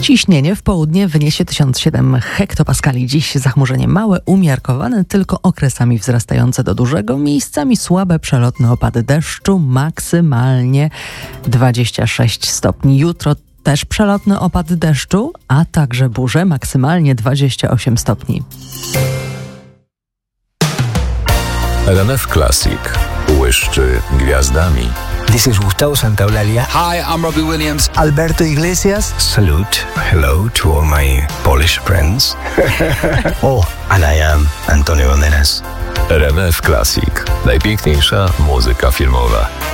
Ciśnienie w południe wyniesie 1007 hektopaskali. Dziś zachmurzenie małe, umiarkowane, tylko okresami wzrastające do dużego. Miejscami słabe przelotne opady deszczu, maksymalnie 26 stopni. Jutro też przelotny opad deszczu, a także burze, maksymalnie 28 stopni. RMF Classic błyszczy gwiazdami. This is Gustavo Santaolalla. Hi, I'm Robbie Williams. Alberto Iglesias. Salute. Hello to all my Polish friends. And I am Antonio Banderas. RMF Classic. Najpiękniejsza muzyka filmowa.